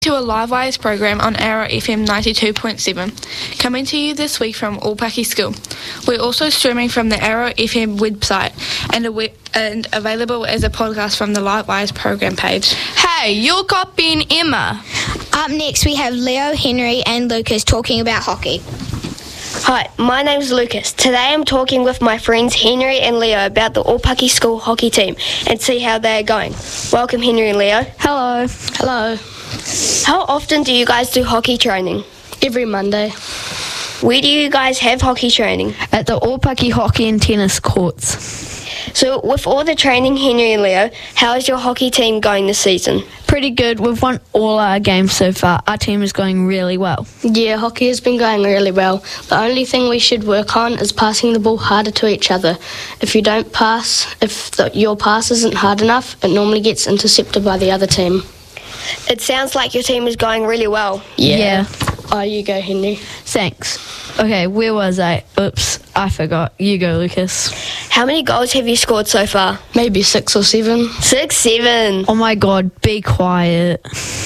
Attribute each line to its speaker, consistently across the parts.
Speaker 1: To a Live Wires program on Arrow FM 92.7, coming to you this week from Aupaki School. We're also streaming from the Arrow FM website and available as a podcast from the Live Wires program page.
Speaker 2: Hey, you're copying Emma.
Speaker 3: Up next we have Leo, Henry and Lucas talking about hockey.
Speaker 4: Hi, my name is Lucas. Today I'm talking with my friends Henry and Leo about the Aupaki School hockey team and see how they are going. Welcome Henry and Leo.
Speaker 3: Hello. Hello.
Speaker 4: How often do you guys do hockey training?
Speaker 3: Every Monday.
Speaker 4: Where do you guys have hockey training?
Speaker 5: At the Aupaki hockey and tennis courts.
Speaker 4: So with all the training, Henry and Leo, how is your hockey team going this season?
Speaker 5: Pretty good. We've won all our games so far. Our team is going really well.
Speaker 6: Yeah, hockey has been going really well. The only thing we should work on is passing the ball harder to each other. If you don't pass, your pass isn't hard enough, it normally gets intercepted by the other team.
Speaker 4: It sounds like your team is going really well.
Speaker 5: Yeah.
Speaker 6: Oh, you go, Henry.
Speaker 5: Thanks. Okay, where was I? Oops, I forgot. You go, Lucas.
Speaker 4: How many goals have you scored so far?
Speaker 6: Maybe 6 or 7.
Speaker 4: 6, 7.
Speaker 5: Oh my god, be quiet.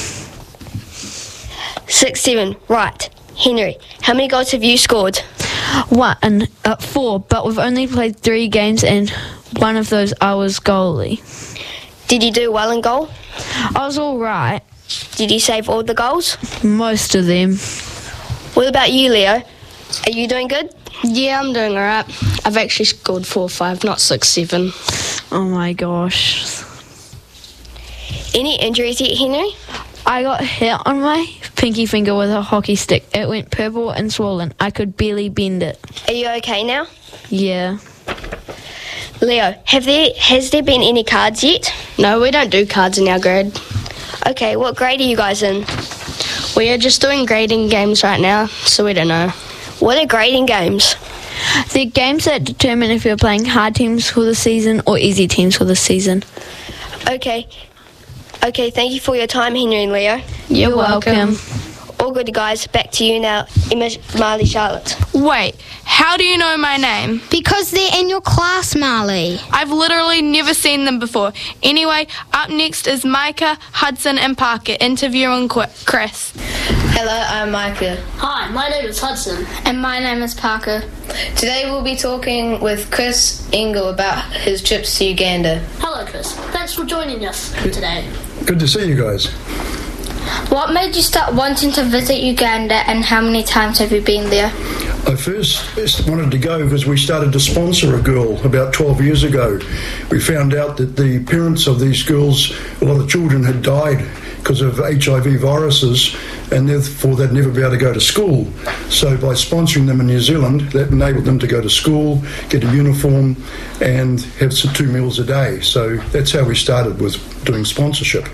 Speaker 4: 6, 7. Right. Henry, how many goals have you scored?
Speaker 5: 4, but we've only played 3 games and one of those I was goalie.
Speaker 4: Did you do well in goal?
Speaker 5: I was alright.
Speaker 4: Did you save all the goals?
Speaker 5: Most of them.
Speaker 4: What about you, Leo? Are you doing good?
Speaker 6: Yeah, I'm doing alright. I've actually scored 4 or 5, not 6, 7.
Speaker 5: Oh my gosh.
Speaker 4: Any injuries yet, Henry?
Speaker 5: I got hit on my pinky finger with a hockey stick. It went purple and swollen. I could barely bend it.
Speaker 4: Are you okay now?
Speaker 5: Yeah.
Speaker 4: Leo, has there been any cards yet?
Speaker 6: No, we don't do cards in our grade.
Speaker 4: Okay, what grade are you guys in?
Speaker 6: We are just doing grading games right now, so we don't know.
Speaker 4: What are grading games?
Speaker 5: They're games that determine if you're playing hard teams for the season or easy teams for the season.
Speaker 4: Okay, thank you for your time, Henry and Leo.
Speaker 5: You're welcome.
Speaker 4: All good, guys. Back to you now, Emma, Marley, Charlotte.
Speaker 2: Wait, how do you know my name?
Speaker 3: Because they're in your class, Marley.
Speaker 2: I've literally never seen them before. Anyway, up next is Micah, Hudson and Parker interviewing Chris.
Speaker 7: Hello, I'm Micah.
Speaker 8: Hi, my name is Hudson.
Speaker 3: And my name is Parker.
Speaker 7: Today we'll be talking with Chris Engel about his trips to Uganda.
Speaker 8: Hello, Chris. Thanks for joining us today.
Speaker 9: Good to see you guys.
Speaker 3: What made you start wanting to visit Uganda and how many times have you been there?
Speaker 9: I first wanted to go because we started to sponsor a girl about 12 years ago. We found out that the parents of these girls, a lot of children had died because of HIV viruses and therefore they'd never be able to go to school. So by sponsoring them in New Zealand, that enabled them to go to school, get a uniform and have 2 meals a day. So that's how we started with doing sponsorship.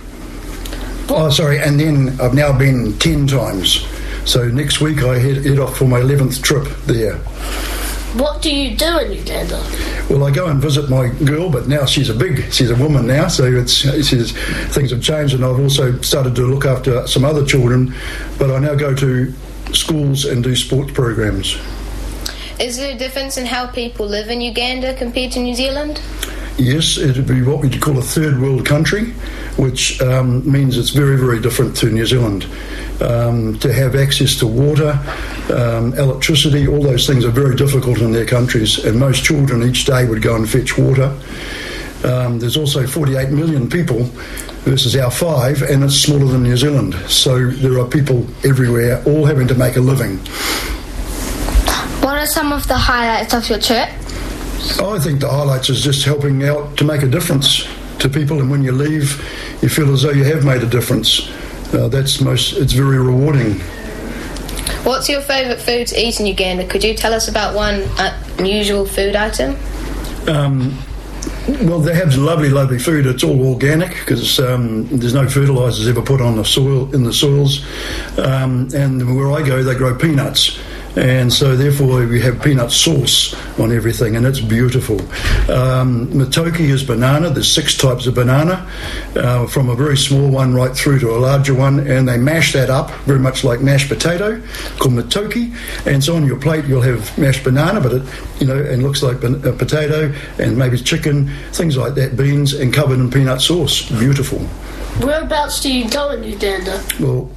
Speaker 9: And then I've now been 10 times. So next week I head off for my 11th trip there.
Speaker 8: What do you do in Uganda?
Speaker 9: Well, I go and visit my girl, but now she's a woman now, so things have changed, and I've also started to look after some other children, but I now go to schools and do sports programs.
Speaker 7: Is there a difference in how people live in Uganda compared to New Zealand?
Speaker 9: Yes, it would be what we call a third world country, which means it's very, very different to New Zealand. To have access to water, electricity, all those things are very difficult in their countries, and most children each day would go and fetch water. There's also 48 million people versus our 5, and it's smaller than New Zealand. So there are people everywhere, all having to make a living.
Speaker 3: What are some of the highlights of your trip?
Speaker 9: I think the highlights is just helping out to make a difference to people, and when you leave, you feel as though you have made a difference. It's very rewarding.
Speaker 7: What's your favourite food to eat in Uganda? Could you tell us about one unusual food item?
Speaker 9: Well, they have lovely, lovely food. It's all organic because there's no fertilisers ever put on the soil in the soils. And where I go, they grow peanuts. And so therefore we have peanut sauce on everything, and it's beautiful. Matoke is banana. There's 6 types of banana, from a very small one right through to a larger one, and they mash that up very much like mashed potato, called matoke. And so on your plate you'll have mashed banana, but and looks like a potato, and maybe chicken, things like that, beans, and covered in peanut sauce. Beautiful.
Speaker 8: Whereabouts do you go in Uganda?
Speaker 9: Well,